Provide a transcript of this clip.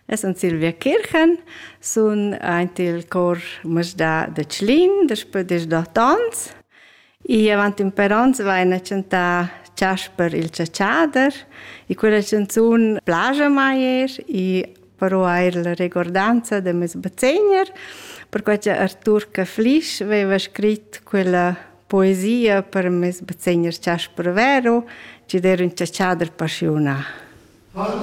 Son Silvia Kirchen, sun aint il cor Masdà da Tschlin, daspö des 8 ans. I avant in perons vaina cantà Ciasper il Ciaciader, i quella canzun plagia mai però era la ricordanza de mes bazegner, per quai Artur Caflisch aveva scrit quella poesia per mes bazegner Ciasper Vero, ci era un ciaciader passionà.